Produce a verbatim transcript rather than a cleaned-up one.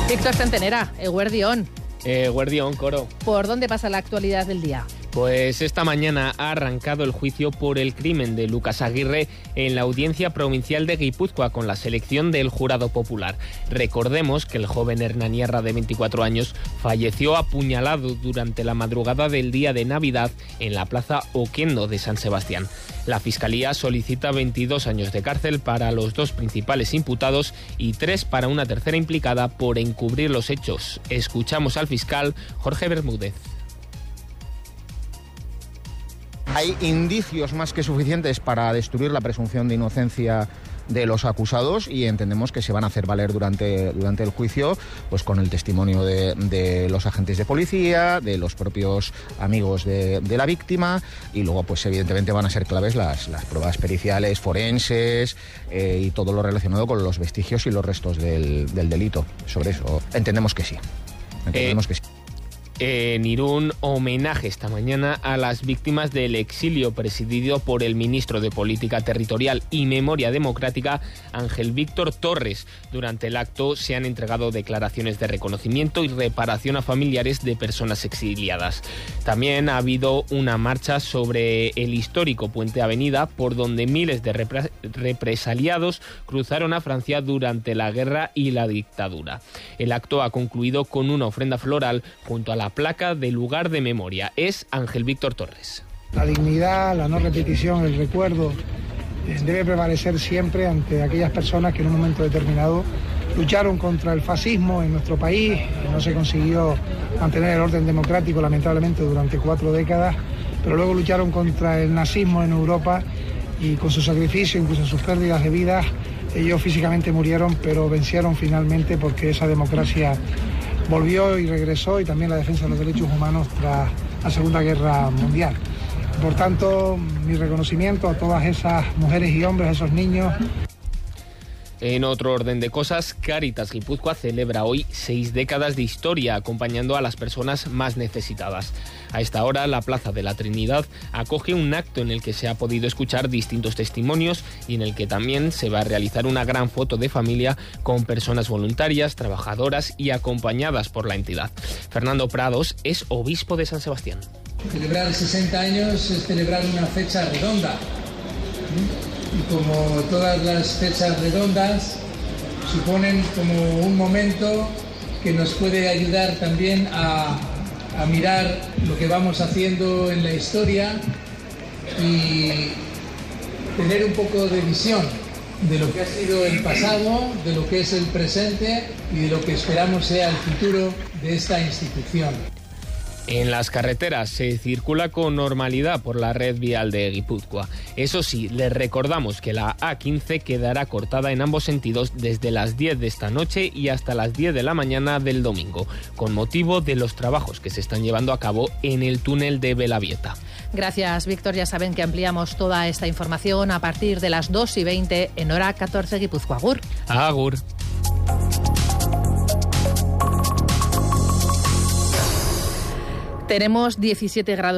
Víctor Centenera, Eguerdión. Eguerdión, Coro. ¿Por dónde pasa la actualidad del día? Pues esta mañana ha arrancado el juicio por el crimen de Lucas Aguirre en la Audiencia Provincial de Guipúzcoa con la selección del jurado popular. Recordemos que el joven Hernaniarra de veinticuatro años falleció apuñalado durante la madrugada del día de Navidad en la Plaza Oquendo de San Sebastián. La Fiscalía solicita veintidós años de cárcel para los dos principales imputados y tres para una tercera implicada por encubrir los hechos. Escuchamos al fiscal Jorge Bermúdez. Hay indicios más que suficientes para destruir la presunción de inocencia de los acusados y entendemos que se van a hacer valer durante, durante el juicio, pues con el testimonio de, de los agentes de policía, de los propios amigos de, de la víctima, y luego pues evidentemente van a ser claves las, las pruebas periciales, forenses eh, y todo lo relacionado con los vestigios y los restos del, del delito. Sobre eso entendemos que sí. Entendemos eh... que sí. En Irún, homenaje esta mañana a las víctimas del exilio presidido por el ministro de Política Territorial y Memoria Democrática, Ángel Víctor Torres. Durante el acto se han entregado declaraciones de reconocimiento y reparación a familiares de personas exiliadas. También ha habido una marcha sobre el histórico Puente Avenida, por donde miles de repre- represaliados cruzaron a Francia durante la guerra y la dictadura. El acto ha concluido con una ofrenda floral junto a la placa del lugar de memoria. Es Ángel Víctor Torres. La dignidad, la no repetición, el recuerdo debe prevalecer siempre ante aquellas personas que en un momento determinado lucharon contra el fascismo en nuestro país. No se consiguió mantener el orden democrático, lamentablemente, durante cuatro décadas, pero luego lucharon contra el nazismo en Europa y con su sacrificio, incluso sus pérdidas de vidas, ellos físicamente murieron, pero vencieron finalmente porque esa democracia volvió y regresó, y también la defensa de los derechos humanos tras la Segunda Guerra Mundial. Por tanto, mi reconocimiento a todas esas mujeres y hombres, a esos niños. En otro orden de cosas, Cáritas Guipúzcoa celebra hoy seis décadas de historia acompañando a las personas más necesitadas. A esta hora, la Plaza de la Trinidad acoge un acto en el que se ha podido escuchar distintos testimonios y en el que también se va a realizar una gran foto de familia con personas voluntarias, trabajadoras y acompañadas por la entidad. Fernando Prados es obispo de San Sebastián. Celebrar sesenta años es celebrar una fecha redonda. Y como todas las fechas redondas, suponen como un momento que nos puede ayudar también a, a mirar lo que vamos haciendo en la historia y tener un poco de visión de lo que ha sido el pasado, de lo que es el presente y de lo que esperamos sea el futuro de esta institución. En las carreteras se circula con normalidad por la red vial de Guipúzcoa. Eso sí, les recordamos que la A quince quedará cortada en ambos sentidos desde las diez de esta noche y hasta las diez de la mañana del domingo, con motivo de los trabajos que se están llevando a cabo en el túnel de Belavieta. Gracias, Víctor. Ya saben que ampliamos toda esta información a partir de las dos y veinte en hora catorce Guipúzcoa. Agur. Agur. Tenemos diecisiete grados.